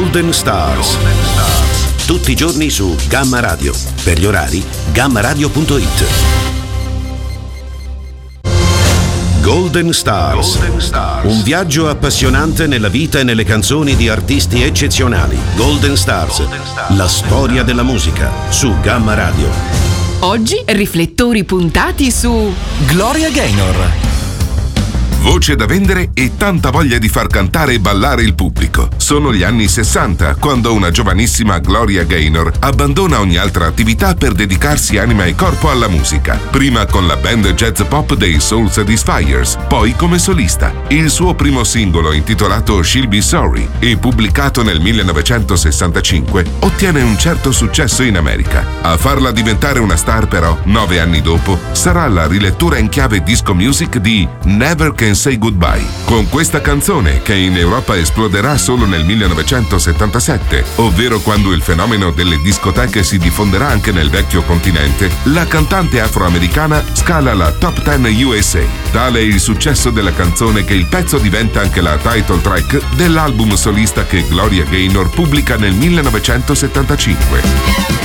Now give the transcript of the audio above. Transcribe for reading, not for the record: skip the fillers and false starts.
Golden Stars. Tutti i giorni su Gamma Radio. Per gli orari, gammaradio.it. Golden Stars. Un viaggio appassionante nella vita e nelle canzoni di artisti eccezionali. Golden Stars. La storia della musica su Gamma Radio. Oggi riflettori puntati su Gloria Gaynor. Voce da vendere e tanta voglia di far cantare e ballare il pubblico. Sono gli anni 60, quando una giovanissima Gloria Gaynor abbandona ogni altra attività per dedicarsi anima e corpo alla musica. Prima con la band jazz pop dei Soul Satisfiers, poi come solista. Il suo primo singolo, intitolato She'll Be Sorry e pubblicato nel 1965, ottiene un certo successo in America. A farla diventare una star, però, 9 anni dopo, sarà la rilettura in chiave disco music di Never Can Say Goodbye. Con questa canzone, che in Europa esploderà solo nel 1977, ovvero quando il fenomeno delle discoteche si diffonderà anche nel vecchio continente, la cantante afroamericana scala la Top 10 USA. Tale è il successo della canzone che il pezzo diventa anche la title track dell'album solista che Gloria Gaynor pubblica nel 1975.